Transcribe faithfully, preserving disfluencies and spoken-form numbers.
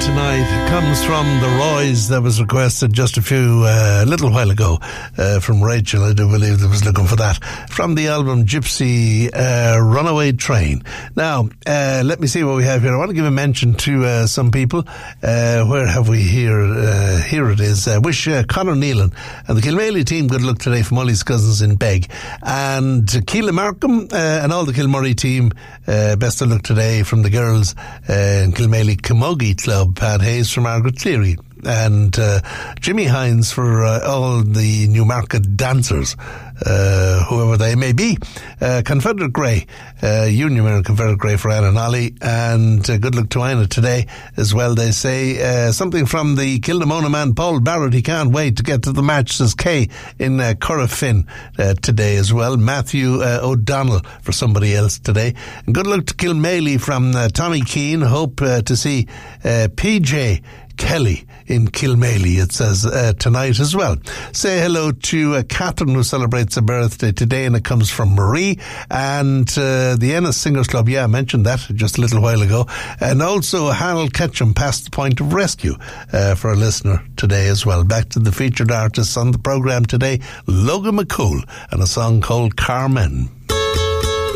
Tonight comes from the Roys. That was requested just a few, uh, little while ago, uh, from Rachel. I do believe that was looking for that. From the album Gypsy, uh, Runaway Train. Now, uh, let me see what we have here. I want to give a mention to, uh, some people. Uh, where have we here? Uh, here it is. Uh, wish, uh, Conor Nealon and the Kilmaley team good luck today from Molly's Cousins in Beg. And Keela Markham, uh, and all the Kilmurray team, uh, best of luck today from the girls, uh, in Kilmaley Camogie Club. Pat Hayes from Margaret Cleary. And uh, Jimmy Hines for uh, all the Newmarket dancers, uh, whoever they may be. Uh, Confederate Grey, uh, Union Mayor Confederate Grey for Anna Nolly. And uh, good luck to Ina today as well, they say. Uh, something from the Kildamona man, Paul Barrett. He can't wait to get to the match, says Kay in uh, Corrafin uh, today as well. Matthew uh, O'Donnell for somebody else today. And good luck to Kilmaley from uh, Tommy Keane. Hope uh, to see uh, P J Kelly in Kilmaley, it says, uh, tonight as well. Say hello to uh, Catherine, who celebrates a birthday today, and it comes from Marie. And uh, the Ennis Singers Club, yeah, I mentioned that just a little while ago. And also Harold Ketchum past the point of rescue uh, for a listener today as well. Back to the featured artists on the programme today, Logan McCool, and a song called Carmen.